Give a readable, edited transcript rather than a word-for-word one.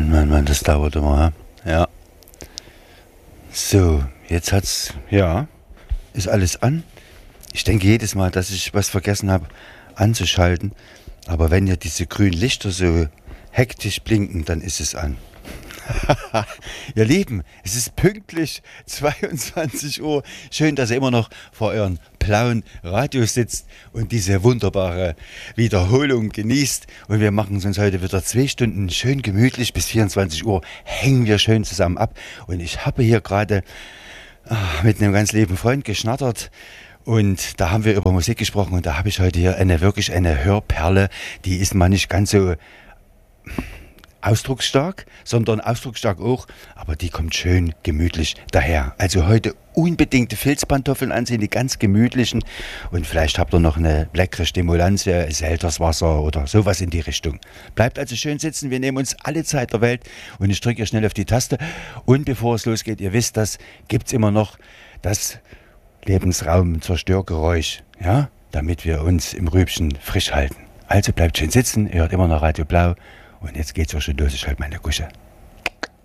Mann, das dauert immer, hä? Ja. So, jetzt hat's, ja, ist alles an. Ich denke jedes Mal, dass ich was vergessen habe anzuschalten. Aber wenn ja diese grünen Lichter so hektisch blinken, dann ist es an. Ihr Lieben, es ist pünktlich 22 Uhr. Schön, dass ihr immer noch vor euren blauen Radios sitzt und diese wunderbare Wiederholung genießt. Und wir machen es uns heute wieder 2 Stunden schön gemütlich. Bis 24 Uhr hängen wir schön zusammen ab. Und ich habe hier gerade mit einem ganz lieben Freund geschnattert. Und da haben wir über Musik gesprochen. Und da habe ich heute hier wirklich eine Hörperle. Die ist mal nicht ganz so ausdrucksstark, sondern ausdrucksstark auch, aber die kommt schön gemütlich daher. Also heute unbedingt die Filzpantoffeln anziehen, die ganz gemütlichen, und vielleicht habt ihr noch eine leckere Stimulanz, Selterswasser oder sowas in die Richtung. Bleibt also schön sitzen, wir nehmen uns alle Zeit der Welt und ich drücke hier schnell auf die Taste. Und bevor es losgeht, ihr wisst das, gibt es immer noch das Lebensraum-Zerstörgeräusch, ja, damit wir uns im Rübchen frisch halten. Also bleibt schön sitzen, ihr hört immer noch Radio Blau. Und jetzt geht's auch schon los, ich halte meine Kusche.